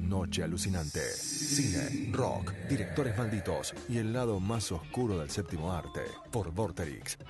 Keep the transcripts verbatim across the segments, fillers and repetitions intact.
Noche Alucinante. Cine, rock, directores malditos y el lado más oscuro del séptimo arte. Por Vorterix.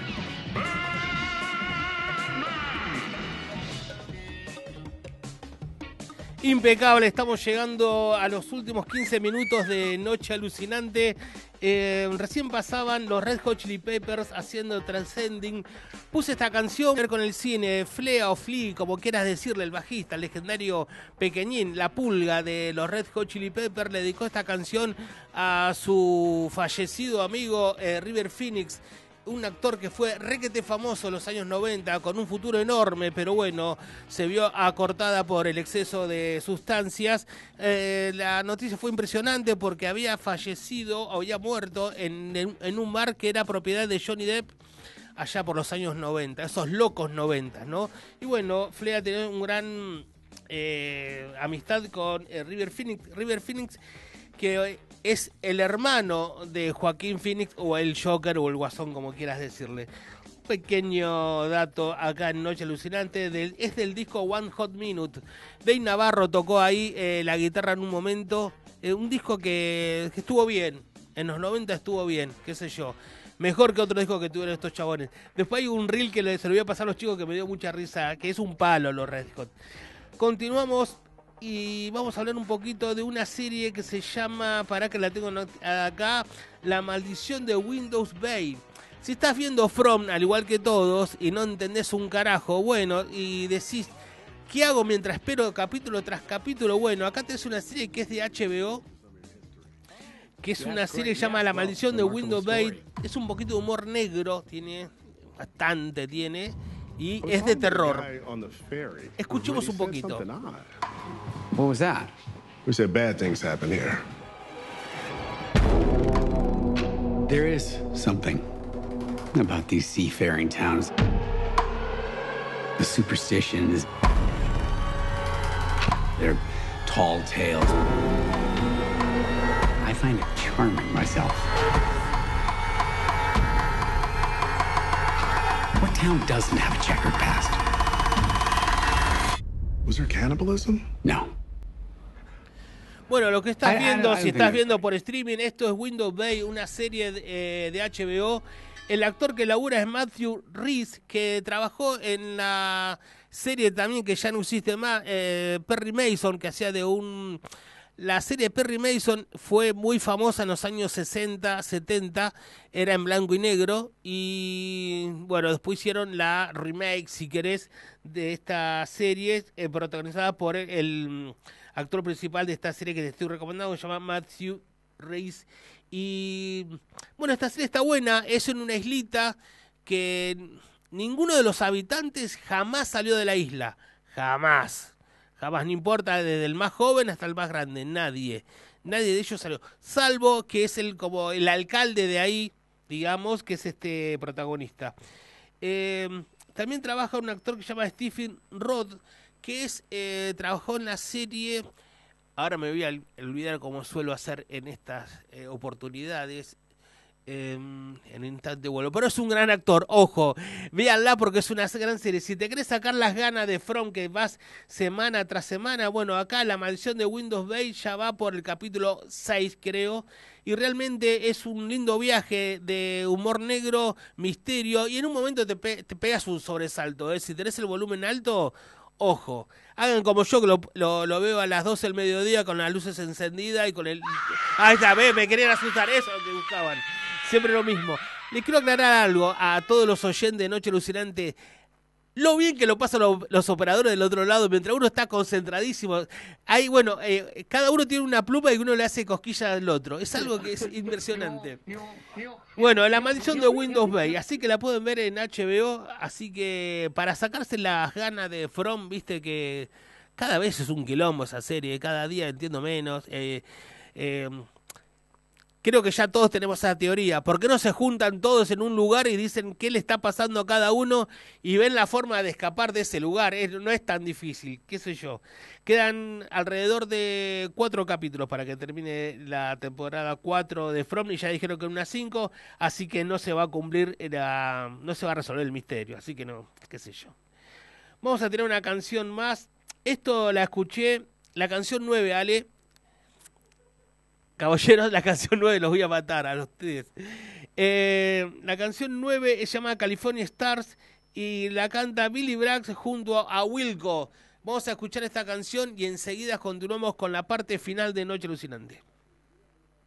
Impecable, estamos llegando a los últimos quince minutos de Noche Alucinante. Eh, recién pasaban los Red Hot Chili Peppers haciendo Transcending. Puse esta canción con el cine, Flea o Flea, como quieras decirle, el bajista, el legendario Pequeñín, la pulga de los Red Hot Chili Peppers, le dedicó esta canción a su fallecido amigo eh, River Phoenix, un actor que fue requete famoso en los años noventa, con un futuro enorme, pero bueno, se vio acortada por el exceso de sustancias. Eh, la noticia fue impresionante porque había fallecido, había muerto en, en, en un bar que era propiedad de Johnny Depp allá por los años noventa, esos locos noventa, ¿no? Y bueno, Flea tenía un gran eh, amistad con eh, River Phoenix, River Phoenix que es el hermano de Joaquín Phoenix, o el Joker, o el Guasón, como quieras decirle. Un pequeño dato acá en Noche Alucinante, del, es del disco One Hot Minute. Dave Navarro tocó ahí eh, la guitarra en un momento, eh, un disco que, que estuvo bien, en los noventa estuvo bien, qué sé yo. Mejor que otro disco que tuvieron estos chabones. Después hay un reel que se lo voy a pasar a los chicos que me dio mucha risa, que es un palo los Red Hot. Continuamos y vamos a hablar un poquito de una serie que se llama, para que la tengo acá, La Maldición de Windows Bay. Si estás viendo From, al igual que todos, y no entendés un carajo, bueno, y decís, ¿qué hago mientras espero capítulo tras capítulo? Bueno, acá tenés una serie que es de H B O, que es una serie que se llama La Maldición de Windows Bay. Es un poquito de humor negro, tiene, bastante tiene, y es de terror. Escuchemos un poquito. What was that? We said bad things happen here. There is something about these seafaring towns. The superstitions, their tall tales. I find it charming myself. What town doesn't have a checkered past? Was there cannibalism? No. Bueno, lo que estás I, viendo, I, I si estás viendo por streaming, esto es Windows Bay, una serie de, eh, de H B O. El actor que labura es Matthew Rhys, que trabajó en la serie también que ya no existe más, eh, Perry Mason, que hacía de un... La serie Perry Mason fue muy famosa en los años sesenta, setenta, era en blanco y negro, y bueno, después hicieron la remake, si querés, de esta serie, eh, protagonizada por el, el actor principal de esta serie que te estoy recomendando, se llama Matthew Rhys. Y bueno, esta serie está buena, es en una islita que ninguno de los habitantes jamás salió de la isla, jamás. Jamás, no importa, desde el más joven hasta el más grande, nadie, nadie de ellos salió, salvo que es el como el alcalde de ahí, digamos, que es este protagonista. Eh, también trabaja un actor que se llama Stephen Roth, que es eh, trabajó en la serie, ahora me voy a olvidar como suelo hacer en estas eh, oportunidades, Eh, en instante vuelo, pero es un gran actor, ojo, véanla porque es una gran serie. Si te querés sacar las ganas de From, que vas semana tras semana, bueno, acá La Maldición de Windows Bay ya va por el capítulo seis, creo, y realmente es un lindo viaje de humor negro, misterio, y en un momento te, pe te pegas un sobresalto, ¿eh? Si tenés el volumen alto, ojo, hagan como yo, que lo, lo, lo veo a las doce del mediodía con las luces encendidas y con el... Ahí está, ve, me querían asustar, eso es lo que buscaban. Siempre lo mismo. Les quiero aclarar algo a todos los oyentes de Noche Alucinante. Lo bien que lo pasan los, los operadores del otro lado, mientras uno está concentradísimo. Ahí, bueno, eh, cada uno tiene una pluma y uno le hace cosquilla al otro. Es algo que es impresionante. Bueno, La Maldición de Windows Bay. Así que la pueden ver en H B O. Así que para sacarse las ganas de From, viste que cada vez es un quilombo esa serie. Cada día entiendo menos. Eh, eh, Creo que ya todos tenemos esa teoría. ¿Por qué no se juntan todos en un lugar y dicen qué le está pasando a cada uno y ven la forma de escapar de ese lugar? Es, no es tan difícil, qué sé yo. Quedan alrededor de cuatro capítulos para que termine la temporada cuatro de From, y ya dijeron que en unas cinco, así que no se va a cumplir, la, no se va a resolver el misterio, así que no, qué sé yo. Vamos a tener una canción más. Esto la escuché la canción nueve, Ale. Caballeros, la canción nueve los voy a matar a ustedes. Eh, la canción nueve es llamada California Stars y la canta Billy Braggs junto a Wilco. Vamos a escuchar esta canción y enseguida continuamos con la parte final de Noche Alucinante.